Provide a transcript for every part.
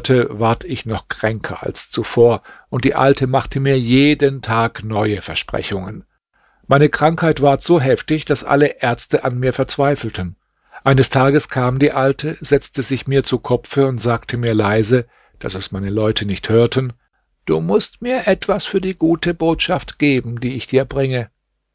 hörte, ward ich noch kränker als zuvor, und die Alte machte mir jeden Tag neue Versprechungen. Meine Krankheit ward so heftig, dass alle Ärzte an mir verzweifelten. Eines Tages kam die Alte, setzte sich mir zu Kopfe und sagte mir leise, dass es meine Leute nicht hörten: »Du musst mir etwas für die gute Botschaft geben, die ich dir bringe.«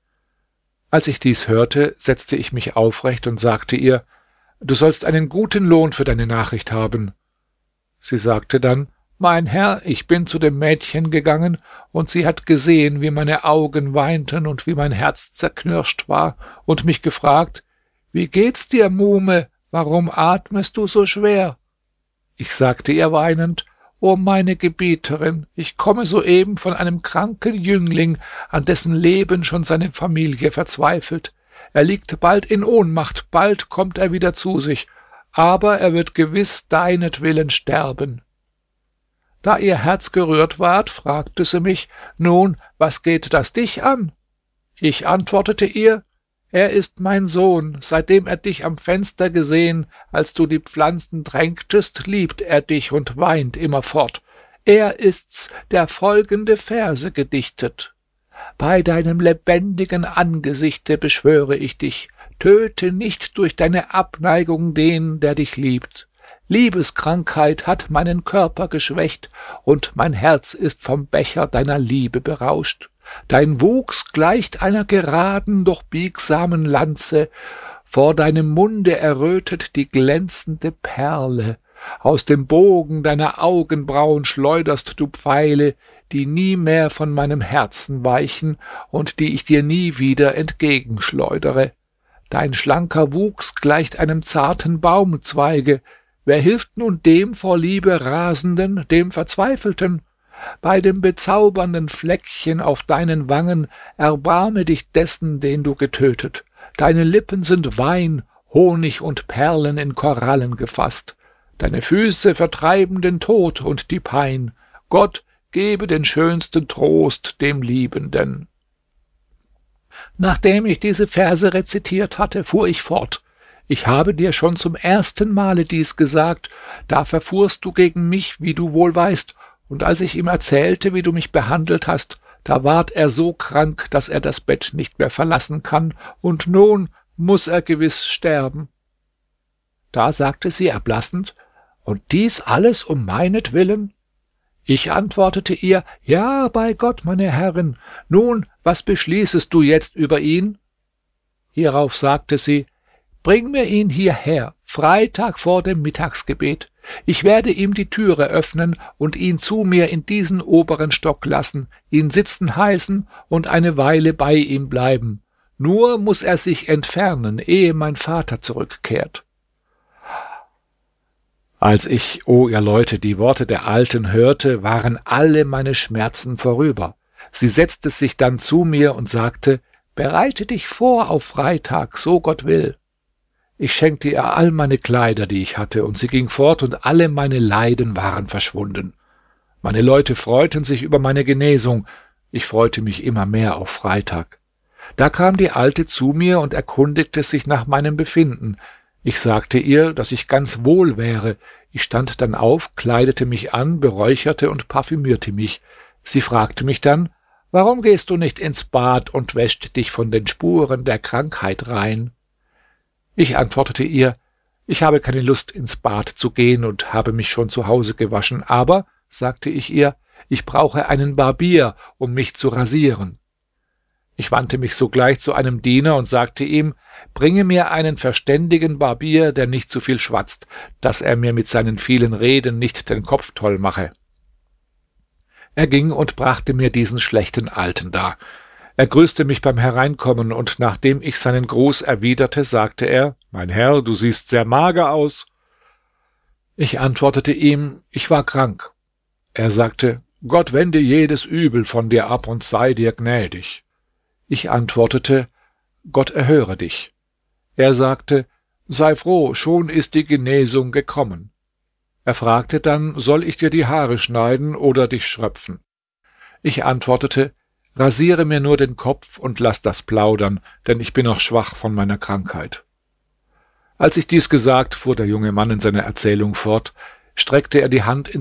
Als ich dies hörte, setzte ich mich aufrecht und sagte ihr: »Du sollst einen guten Lohn für deine Nachricht haben.« Sie sagte dann: »Mein Herr, ich bin zu dem Mädchen gegangen, und sie hat gesehen, wie meine Augen weinten und wie mein Herz zerknirscht war, und mich gefragt: »Wie geht's dir, Muhme? Warum atmest du so schwer?« Ich sagte ihr weinend: »O meine Gebieterin, ich komme soeben von einem kranken Jüngling, an dessen Leben schon seine Familie verzweifelt. Er liegt bald in Ohnmacht, bald kommt er wieder zu sich, aber er wird gewiß deinetwillen sterben.« Da ihr Herz gerührt ward, fragte sie mich: »Nun, was geht das dich an?« Ich antwortete ihr: »Er ist mein Sohn. Seitdem er dich am Fenster gesehen, als du die Pflanzen tränktest, liebt er dich und weint immerfort. Er ist's, der folgende Verse gedichtet: »Bei deinem lebendigen Angesichte beschwöre ich dich, töte nicht durch deine Abneigung den, der dich liebt. Liebeskrankheit hat meinen Körper geschwächt, und mein Herz ist vom Becher deiner Liebe berauscht. Dein Wuchs gleicht einer geraden, doch biegsamen Lanze, vor deinem Munde errötet die glänzende Perle, aus dem Bogen deiner Augenbrauen schleuderst du Pfeile, die nie mehr von meinem Herzen weichen und die ich dir nie wieder entgegenschleudere. Dein schlanker Wuchs gleicht einem zarten Baumzweige. Wer hilft nun dem vor Liebe Rasenden, dem Verzweifelten? Bei dem bezaubernden Fleckchen auf deinen Wangen erbarme dich dessen, den du getötet. Deine Lippen sind Wein, Honig und Perlen in Korallen gefasst. Deine Füße vertreiben den Tod und die Pein. Gott gebe den schönsten Trost dem Liebenden.« Nachdem ich diese Verse rezitiert hatte, fuhr ich fort: »Ich habe dir schon zum ersten Male dies gesagt, da verfuhrst du gegen mich, wie du wohl weißt, und als ich ihm erzählte, wie du mich behandelt hast, da ward er so krank, dass er das Bett nicht mehr verlassen kann, und nun muß er gewiß sterben.« Da sagte sie erblassend: »Und dies alles um meinetwillen?« Ich antwortete ihr: »Ja, bei Gott, meine Herrin. Nun, was beschließest du jetzt über ihn?« Hierauf sagte sie: »Bring mir ihn hierher, Freitag vor dem Mittagsgebet. Ich werde ihm die Türe öffnen und ihn zu mir in diesen oberen Stock lassen, ihn sitzen heißen und eine Weile bei ihm bleiben. Nur muß er sich entfernen, ehe mein Vater zurückkehrt.« Als ich, o ihr Leute, die Worte der Alten hörte, waren alle meine Schmerzen vorüber. Sie setzte sich dann zu mir und sagte: »Bereite dich vor auf Freitag, so Gott will.« Ich schenkte ihr all meine Kleider, die ich hatte, und sie ging fort, und alle meine Leiden waren verschwunden. Meine Leute freuten sich über meine Genesung. Ich freute mich immer mehr auf Freitag. Da kam die Alte zu mir und erkundigte sich nach meinem Befinden. Ich sagte ihr, dass ich ganz wohl wäre. Ich stand dann auf, kleidete mich an, beräucherte und parfümierte mich. Sie fragte mich dann: »Warum gehst du nicht ins Bad und wäschst dich von den Spuren der Krankheit rein?« Ich antwortete ihr: »Ich habe keine Lust, ins Bad zu gehen und habe mich schon zu Hause gewaschen, aber«, sagte ich ihr, »ich brauche einen Barbier, um mich zu rasieren.« Ich wandte mich sogleich zu einem Diener und sagte ihm: »Bringe mir einen verständigen Barbier, der nicht zu viel schwatzt, dass er mir mit seinen vielen Reden nicht den Kopf toll mache.« Er ging und brachte mir diesen schlechten Alten dar. Er grüßte mich beim Hereinkommen, und nachdem ich seinen Gruß erwiderte, sagte er: »Mein Herr, du siehst sehr mager aus.« Ich antwortete ihm: »Ich war krank.« Er sagte: »Gott wende jedes Übel von dir ab und sei dir gnädig.« Ich antwortete: »Gott erhöre dich.« Er sagte: »Sei froh, schon ist die Genesung gekommen.« Er fragte dann: »Soll ich dir die Haare schneiden oder dich schröpfen?« Ich antwortete: »Rasiere mir nur den Kopf und lass das Plaudern, denn ich bin noch schwach von meiner Krankheit.« Als ich dies gesagt, fuhr der junge Mann in seiner Erzählung fort, streckte er die Hand